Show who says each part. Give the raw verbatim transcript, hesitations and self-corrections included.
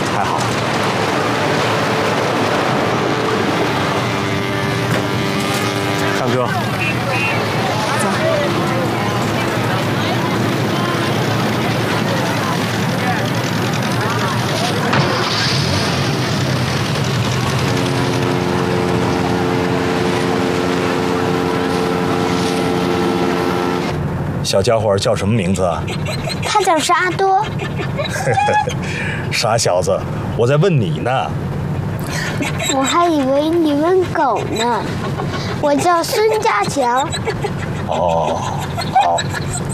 Speaker 1: 太好了。上车。
Speaker 2: 走。
Speaker 1: 小家伙叫什么名字啊？
Speaker 3: 他叫沙多。
Speaker 1: 傻小子，我在问你呢。
Speaker 3: 我还以为你问狗呢。我叫孙家强。
Speaker 1: 哦，好。